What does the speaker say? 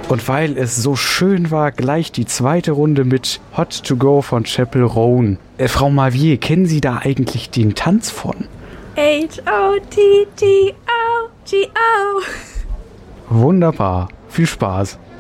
Und weil es so schön war, gleich die zweite Runde mit Hot to Go von Chapel Roan. Frau Mavier, kennen Sie da eigentlich den Tanz von? H-O-T-T-O-G-O. Wunderbar. Viel Spaß.